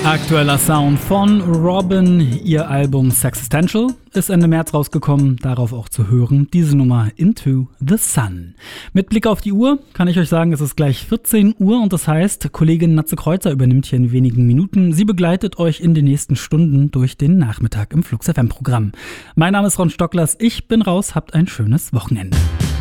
Aktueller Sound von Robin. Ihr Album Sexistential ist Ende März rausgekommen, darauf auch zu hören diese Nummer Into the Sun. Mit Blick auf die Uhr kann ich euch sagen, es ist gleich 14 Uhr und das heißt, Kollegin Natze Kreuzer übernimmt hier in wenigen Minuten. Sie begleitet euch in den nächsten Stunden durch den Nachmittag im Flux FM Programm. Mein Name ist Ron Stocklers, ich bin raus, habt ein schönes Wochenende.